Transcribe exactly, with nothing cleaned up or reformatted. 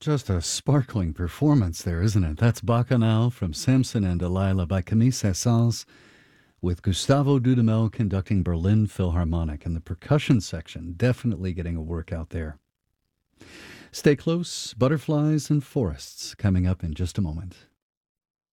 Just a sparkling performance there, isn't it? That's Bacchanal from Samson and Delilah by Camille Saint-Saëns, with Gustavo Dudamel conducting Berlin Philharmonic, and the percussion section definitely getting a workout there. Stay close. Butterflies and Forests coming up in just a moment.